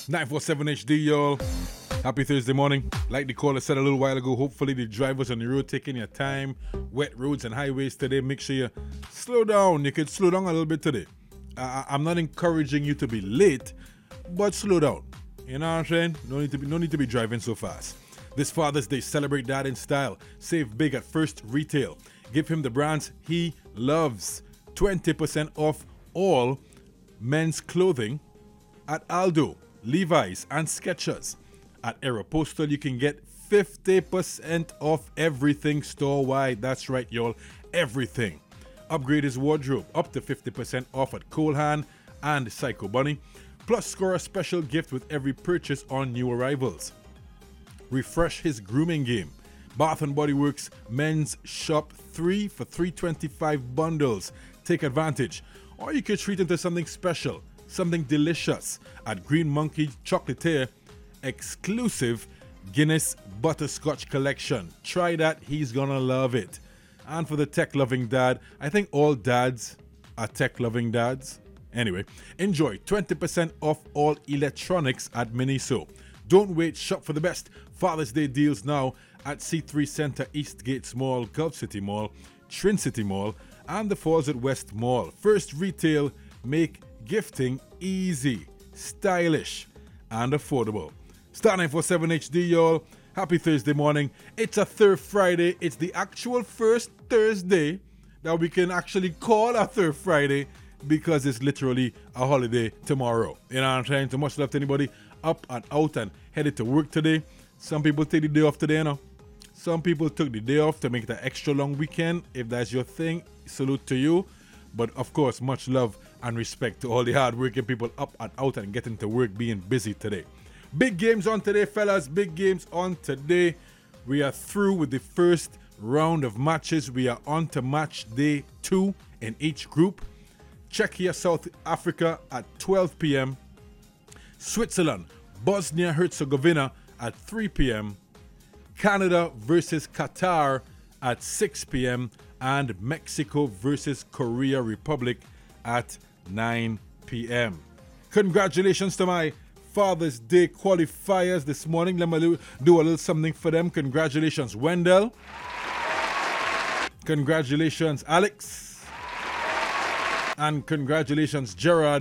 947 HD, y'all. Happy Thursday morning. Like the caller said a little while ago, hopefully the drivers on the road taking your time. Wet roads and highways today. Make sure you slow down. You could slow down a little bit today. I'm not encouraging you to be late, but slow down. You know what I'm saying? No need to be driving so fast. This Father's Day, celebrate dad in style. Save big at First Retail. Give him the brands he loves. 20% off all men's clothing at Aldo, Levi's, and Skechers. At Aeropostale, you can get 50% off everything store-wide. That's right, y'all. Everything. Upgrade his wardrobe. Up to 50% off at Colehan and Psycho Bunny. Plus, score a special gift with every purchase on new arrivals. Refresh his grooming game. Bath & Body Works Men's Shop 3 for $325 bundles. Take advantage. Or you could treat into something special, something delicious at Green Monkey Chocolatier exclusive Guinness Butterscotch Collection. Try that, he's gonna love it. And for the tech-loving dad, I think all dads are tech-loving dads. Anyway, enjoy 20% off all electronics at Miniso. Don't wait, shop for the best Father's Day deals now at C3 Center, Eastgate Mall, Gulf City Mall, Trin City Mall, and the Falls at West Mall. First Retail, make gifting easy, stylish, and affordable. Star 947 HD, y'all. Happy Thursday morning. It's a third Friday. It's the actual first Thursday that we can actually call a third Friday because it's literally a holiday tomorrow. You know what I'm saying? So much love to anybody up and out and headed to work today. Some people take the day off today, you know. Some people took the day off to make it an extra long weekend. If that's your thing, salute to you. But of course, much love and respect to all the hard-working people up and out and getting to work, being busy today. Big games on today, fellas. Big games on today. We are through with the first round of matches. We are on to match day 2 in each group. Czechia, South Africa at 12 p.m. Switzerland, Bosnia-Herzegovina at 3 p.m. Canada versus Qatar at 6 p.m. and Mexico versus Korea Republic at 9 p.m. Congratulations to my Father's Day qualifiers this morning. Let me do a little something for them. Congratulations, Wendell. Congratulations, Alex. And congratulations, Gerard.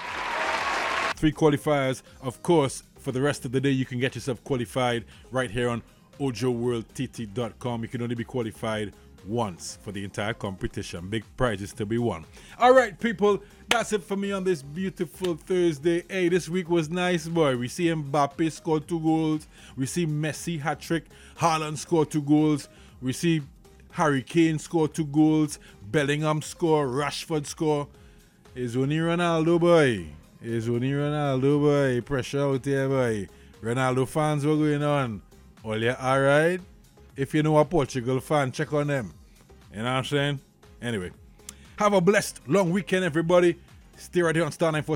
3 qualifiers. Of course, for the rest of the day, you can get yourself qualified right here on ojoworldtt.com. You can only be qualified once for the entire competition. Big prizes to be won. All right, people, that's it for me on this beautiful Thursday. Hey, this week was nice, boy. We see Mbappe score 2 goals. We see Messi hat-trick. Haaland score 2 goals. We see Harry Kane score 2 goals. Bellingham score. Rashford score. It's only Ronaldo, boy. It's only Ronaldo, boy. Pressure out here, boy. Ronaldo fans, what's going on? All you all right? If you know a Portugal fan, check on them. You know what I'm saying? Anyway, have a blessed long weekend, everybody. Stay right here on Star 947.